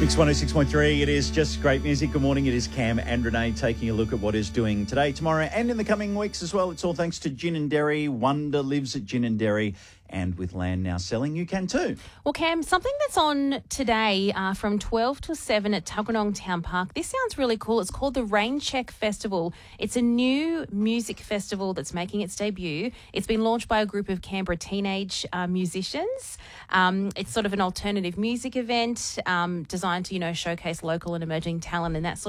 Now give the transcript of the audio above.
Mix 106.3, it is just great music. Good morning, it is Cam and Renee taking a look at what is doing today, tomorrow and in the coming weeks as well. It's all thanks to Gin and Dairy. Wonder lives at Gin and Dairy, and with land now selling, you can too. Well, Cam, something that's on today from 12 to 7 at Tuggeranong Town Park. This sounds really cool. It's called the Rain Check Festival. It's a new music festival that's making its debut. It's been launched by a group of Canberra teenage musicians. It's sort of an alternative music event designed to, showcase local and emerging talent and that sort